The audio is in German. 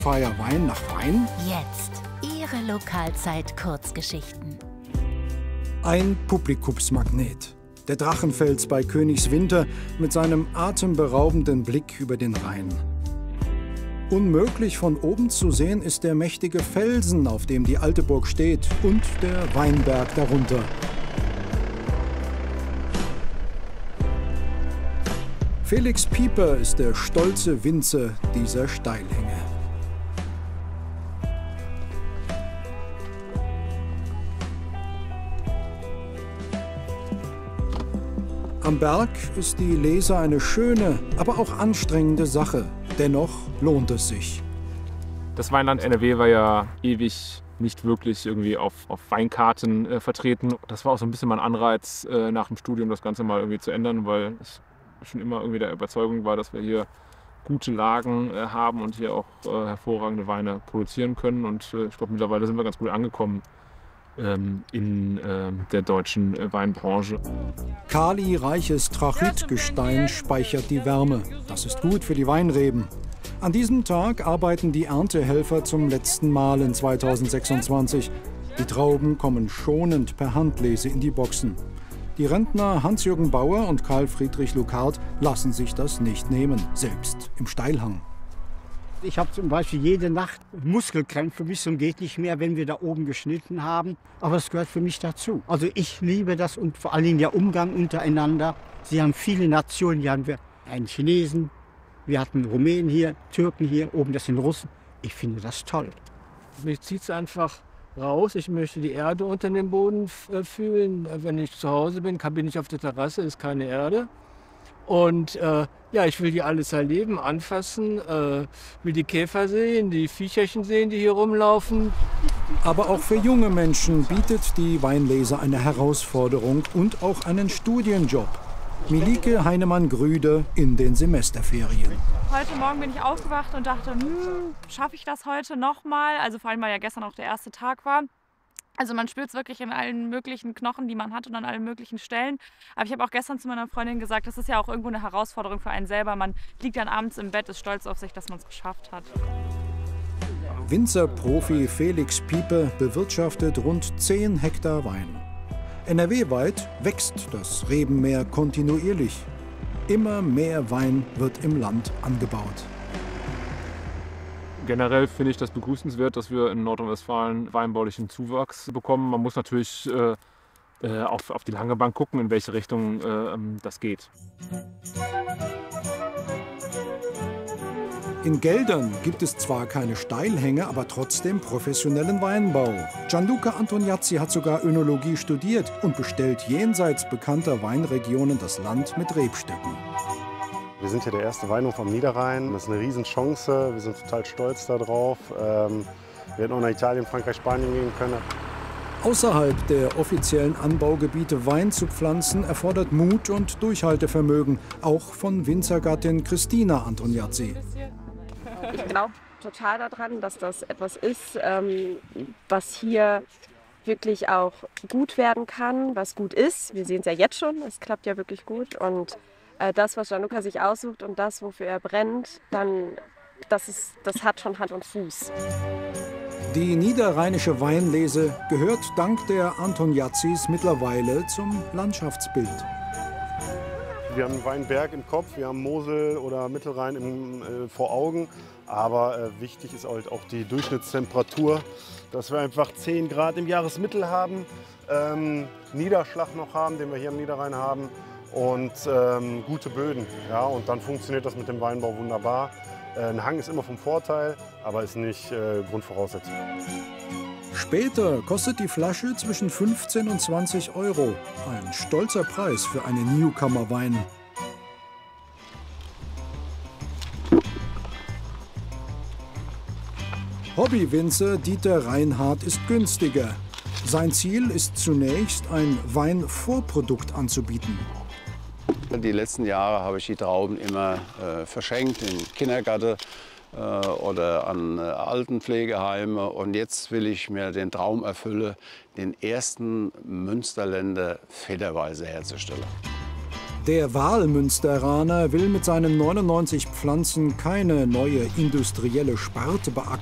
Feier Wein nach Wein? Jetzt Ihre Lokalzeit-Kurzgeschichten. Ein Publikumsmagnet. Der Drachenfels bei Königswinter mit seinem atemberaubenden Blick über den Rhein. Unmöglich von oben zu sehen ist der mächtige Felsen, auf dem die alte Burg steht, und der Weinberg darunter. Felix Pieper ist der stolze Winzer dieser Steilhänge. Am Berg ist die Lese eine schöne, aber auch anstrengende Sache. Dennoch lohnt es sich. Das Weinland NRW war ja ewig nicht wirklich irgendwie auf Weinkarten vertreten. Das war auch so ein bisschen mein Anreiz, nach dem Studium das Ganze mal irgendwie zu ändern, weil ich schon immer irgendwie der Überzeugung war, dass wir hier gute Lagen haben und hier auch hervorragende Weine produzieren können. Und ich glaube, mittlerweile sind wir ganz gut angekommen in der deutschen Weinbranche. Kalireiches Trachitgestein speichert die Wärme. Das ist gut für die Weinreben. An diesem Tag arbeiten die Erntehelfer zum letzten Mal in 2026. Die Trauben kommen schonend per Handlese in die Boxen. Die Rentner Hans-Jürgen Bauer und Karl Friedrich Lucard lassen sich das nicht nehmen, selbst im Steilhang. Ich habe zum Beispiel jede Nacht Muskelkrämpfe bis zum geht nicht mehr, wenn wir da oben geschnitten haben. Aber es gehört für mich dazu. Also ich liebe das und vor allem der Umgang untereinander. Sie haben viele Nationen. Hier haben wir einen Chinesen, wir hatten Rumänen hier, Türken hier, oben das sind Russen. Ich finde das toll. Mich zieht es einfach raus. Ich möchte die Erde unter dem Boden fühlen. Wenn ich zu Hause bin, bin ich auf der Terrasse, ist keine Erde. Und ja, ich will die alles erleben, anfassen, will die Käfer sehen, die Viecherchen sehen, die hier rumlaufen. Aber auch für junge Menschen bietet die Weinlese eine Herausforderung und auch einen Studienjob. Milike Heinemann-Grüde in den Semesterferien. Heute Morgen bin ich aufgewacht und dachte, schaffe ich das heute nochmal? Also vor allem, weil ja gestern auch der erste Tag war. Also man spürt es wirklich in allen möglichen Knochen, die man hat und an allen möglichen Stellen. Aber ich habe auch gestern zu meiner Freundin gesagt, das ist ja auch irgendwo eine Herausforderung für einen selber. Man liegt dann abends im Bett, ist stolz auf sich, dass man es geschafft hat. Winzerprofi Felix Pieper bewirtschaftet rund 10 Hektar Wein. NRW-weit wächst das Rebenmeer kontinuierlich. Immer mehr Wein wird im Land angebaut. Generell finde ich das begrüßenswert, dass wir in Nordrhein-Westfalen weinbaulichen Zuwachs bekommen. Man muss natürlich auf die lange Bank gucken, in welche Richtung das geht. In Geldern gibt es zwar keine Steilhänge, aber trotzdem professionellen Weinbau. Gianluca Antoniazzi hat sogar Önologie studiert und bestellt jenseits bekannter Weinregionen das Land mit Rebstöcken. Wir sind hier der erste Weinhof am Niederrhein. Das ist eine Riesenchance. Wir sind total stolz darauf. Wir hätten auch nach Italien, Frankreich, Spanien gehen können. Außerhalb der offiziellen Anbaugebiete Wein zu pflanzen, erfordert Mut und Durchhaltevermögen, auch von Winzergattin Christina Antoniazzi. Ich glaube total daran, dass das etwas ist, was hier wirklich auch gut werden kann, was gut ist. Wir sehen es ja jetzt schon, es klappt ja wirklich gut. Und das, was Gianluca sich aussucht und das, wofür er brennt, das hat schon Hand und Fuß. Die niederrheinische Weinlese gehört dank der Antoniazzis mittlerweile zum Landschaftsbild. Wir haben einen Weinberg im Kopf, wir haben Mosel oder Mittelrhein vor Augen. Aber wichtig ist halt auch die Durchschnittstemperatur, dass wir einfach 10 Grad im Jahresmittel haben, Niederschlag noch haben, den wir hier am Niederrhein haben. Und gute Böden. Ja, und dann funktioniert das mit dem Weinbau wunderbar. Ein Hang ist immer vom Vorteil, aber ist nicht Grundvoraussetzung. Später kostet die Flasche zwischen 15 und 20 Euro. Ein stolzer Preis für einen Newcomer-Wein. Hobbywinzer Dieter Reinhardt ist günstiger. Sein Ziel ist zunächst, ein Weinvorprodukt anzubieten. Die letzten Jahre habe ich die Trauben immer verschenkt in Kindergärten oder an Altenpflegeheime. Und jetzt will ich mir den Traum erfüllen, den ersten Münsterländer federweise herzustellen. Der Wahlmünsteraner will mit seinen 99 Pflanzen keine neue industrielle Sparte beackern.